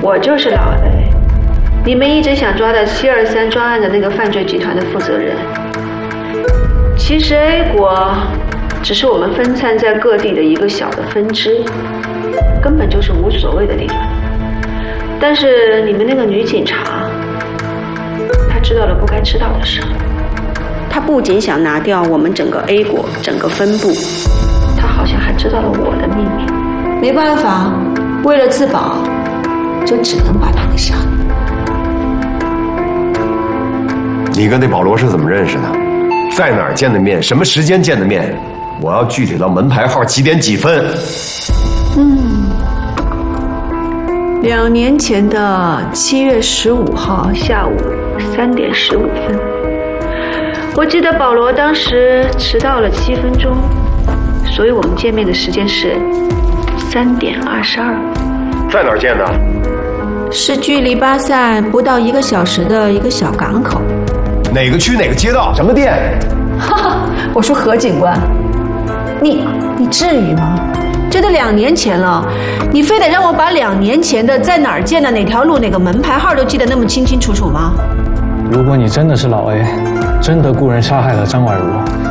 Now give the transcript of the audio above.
我就是老 A， 你们一直想抓的723专案的那个犯罪集团的负责人。其实 A 国只是我们分散在各地的一个小的分支，根本就是无所谓的地方。但是你们那个女警察，她知道了不该知道的事。她不仅想拿掉我们整个 A 国整个分部，她好像还知道了我的秘密。没办法，为了自保，就只能把她给杀了。 你跟那保罗是怎么认识的？在哪儿见的面？什么时间见的面？我要具体到门牌号几点几分。 2年前的7月15号下午3点15分，我记得保罗当时迟到了7分钟，所以我们见面的时间是3点22。 在哪儿见的？ 是距离巴塞不到1个小时的一个小港口。 哪个区哪个街道什么店？ 哈哈，我说何警官，你至于吗？这都2年前了，你非得让我把2年前的在哪儿见的哪条路哪个门牌号都记得那么清清楚楚吗？ 如果你真的是老 A， 真的雇人杀害了张婉如，